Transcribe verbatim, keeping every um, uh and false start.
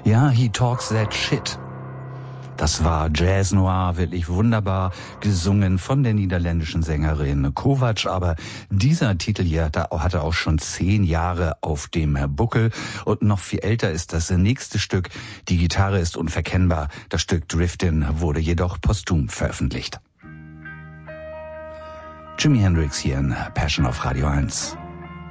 Ja, He Talks That Shit. Das war Jazz Noir, wirklich wunderbar gesungen von der niederländischen Sängerin Kovac. Aber dieser Titel hier hatte auch schon zehn Jahre auf dem Buckel. Und noch viel älter ist das nächste Stück. Die Gitarre ist unverkennbar. Das Stück Driftin' wurde jedoch posthum veröffentlicht. Jimi Hendrix hier in Passion auf Radio eins.